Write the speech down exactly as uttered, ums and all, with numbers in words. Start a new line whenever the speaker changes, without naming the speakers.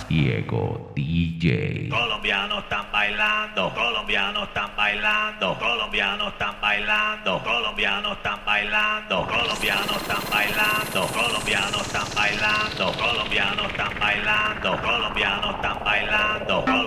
Diego D J.
Colombianos están bailando, colombianos están bailando, colombianos están bailando, colombianos están bailando, colombianos están bailando, colombianos están bailando, colombianos están bailando, colombianos están bailando.